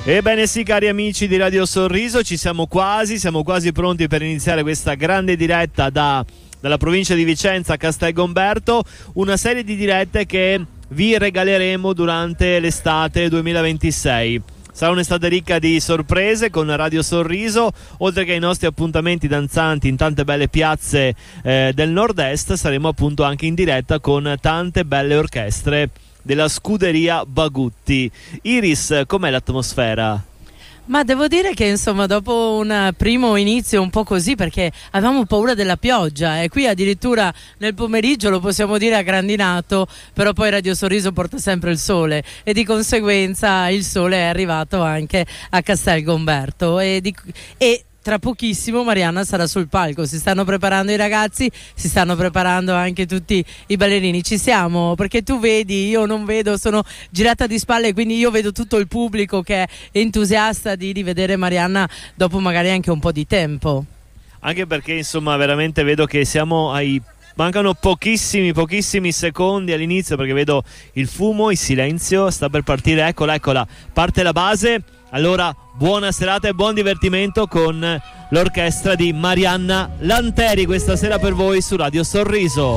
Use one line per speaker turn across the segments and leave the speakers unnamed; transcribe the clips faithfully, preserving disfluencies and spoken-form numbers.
Ebbene sì, cari amici di Radio Sorriso, ci siamo quasi, siamo quasi pronti per iniziare questa grande diretta da, dalla provincia di Vicenza a Castelgomberto, una serie di dirette che vi regaleremo durante l'estate duemilaventisei. Sarà un'estate ricca di sorprese con Radio Sorriso, oltre che ai nostri appuntamenti danzanti in tante belle piazze eh, del nord-est, saremo appunto anche in diretta con tante belle orchestre della scuderia Bagutti. Iris, com'è l'atmosfera?
Ma devo dire che insomma dopo un primo inizio un po' così, perché avevamo paura della pioggia e qui addirittura nel pomeriggio lo possiamo dire ha grandinato, però poi Radio Sorriso porta sempre il sole e di conseguenza il sole è arrivato anche a Castelgomberto e, di, e tra pochissimo Marianna sarà sul palco, si stanno preparando i ragazzi, si stanno preparando anche tutti i ballerini. Ci siamo, perché tu vedi, io non vedo, sono girata di spalle, quindi io vedo tutto il pubblico che è entusiasta di rivedere Marianna dopo magari anche un po' di tempo.
Anche perché insomma veramente vedo che siamo ai... mancano pochissimi, pochissimi secondi all'inizio, perché vedo il fumo, il silenzio, sta per partire, eccola, eccola, parte la base. Allora, buona serata e buon divertimento con l'orchestra di Marianna Lanteri questa sera per voi su Radio Sorriso.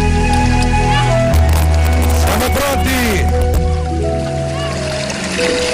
Siamo pronti!